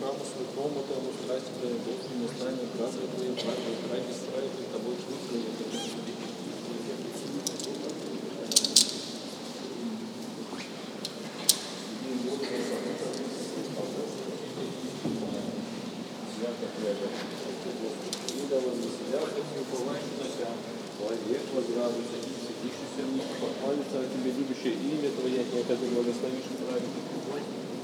храму святому, тому страсті Твоєї Богу, не знання, праздник Твоєї правди, радість Твоєї, перед Тобою швидко, Ида возвеселялся в упования, вовек возрадуйся, и святишься в них, похвалится о Тебе любящее имя Твое, яко Ты благословишь и праведных.